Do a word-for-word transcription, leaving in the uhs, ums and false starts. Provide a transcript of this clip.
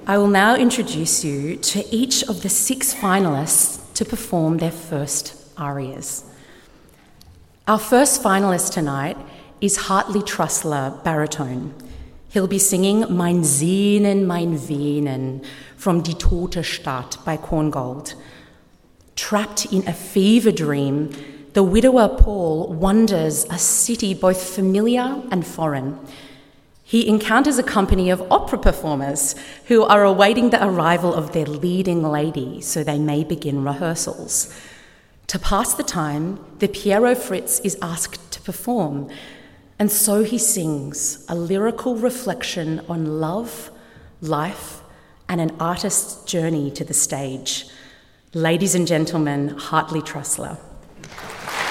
I will now introduce you to each of the six finalists to perform their first arias. Our first finalist tonight is Hartley Trussler, baritone. He'll be singing Mein Sehnen, mein Venen from Die Tote Stadt by Korngold. Trapped in a fever dream, the widower Paul wanders a city both familiar and foreign. He encounters a company of opera performers who are awaiting the arrival of their leading lady so they may begin rehearsals. To pass the time, the Pierrot Fritz is asked to perform, and so he sings a lyrical reflection on love, life, and an artist's journey to the stage. Ladies and gentlemen, Hartley Trussler.